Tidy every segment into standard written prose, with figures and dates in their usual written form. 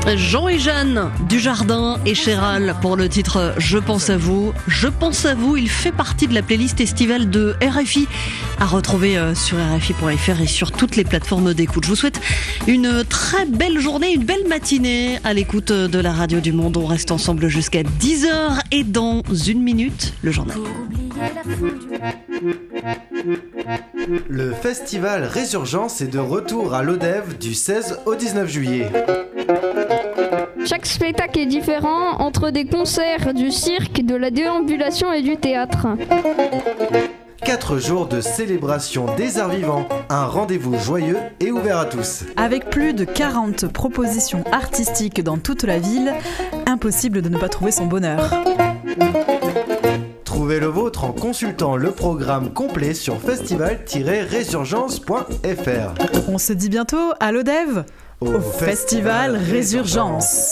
Jean et Jeanne Dujardin et Chéral pour le titre Je pense à vous. Je pense à vous, il fait partie de la playlist estivale de RFI à retrouver sur RFI.fr et sur toutes les plateformes d'écoute. Je vous souhaite une très belle journée, une belle matinée à l'écoute de la radio du monde. On reste ensemble jusqu'à 10h et dans une minute, le journal. Le festival Résurgence est de retour à l'Odève du 16 au 19 juillet. Chaque spectacle est différent entre des concerts, du cirque, de la déambulation et du théâtre. 4 jours de célébration des arts vivants, un rendez-vous joyeux et ouvert à tous. Avec plus de 40 propositions artistiques dans toute la ville, impossible de ne pas trouver son bonheur. Trouvez le vôtre en consultant le programme complet sur festival-résurgence.fr. On se dit bientôt à l'Odève au Festival Résurgence.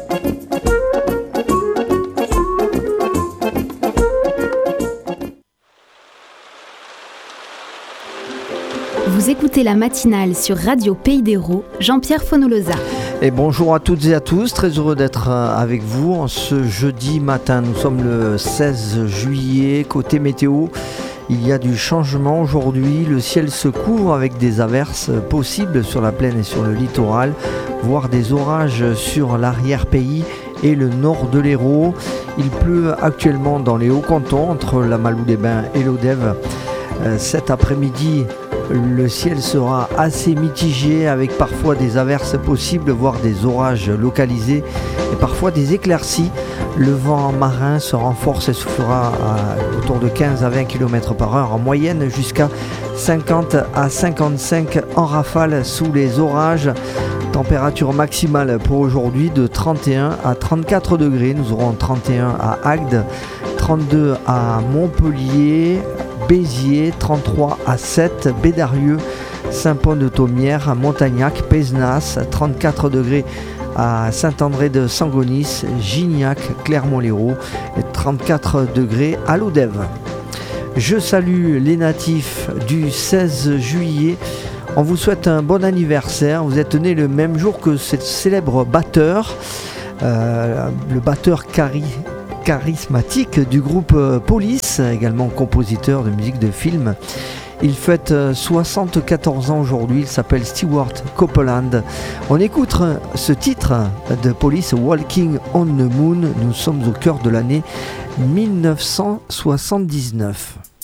Vous écoutez la matinale sur Radio Pays d'Hérault, Jean-Pierre Fonolosa. Et bonjour à toutes et à tous, très heureux d'être avec vous en ce jeudi matin. Nous sommes le 16 juillet, côté météo. Il y a du changement aujourd'hui, le ciel se couvre avec des averses possibles sur la plaine et sur le littoral, voire des orages sur l'arrière-pays et le nord de l'Hérault. Il pleut actuellement dans les Hauts-Cantons, entre la Malou-des-Bains et l'Odève. Cet après-midi, le ciel sera assez mitigé avec parfois des averses possibles, voire des orages localisés et parfois des éclaircies. Le vent marin se renforce et soufflera autour de 15 à 20 km/h en moyenne jusqu'à 50 à 55 en rafale sous les orages. Température maximale pour aujourd'hui de 31 à 34 degrés. Nous aurons 31 à Agde, 32 à Montpellier, Béziers, 33 à 7, Bédarieux, Saint-Pont-de-Thomières, Montagnac, Pézenas, 34 degrés à Saint-André-de-Sangonis, Gignac, Clermont-Lérault et 34 degrés à l'Odève. Je salue les natifs du 16 juillet. On vous souhaite un bon anniversaire. Vous êtes né le même jour que ce célèbre batteur, le batteur charismatique du groupe Police, également compositeur de musique de film. Il fête 74 ans aujourd'hui, il s'appelle Stewart Copeland. On écoute ce titre de Police, Walking on the Moon. Nous sommes au cœur de l'année 1979.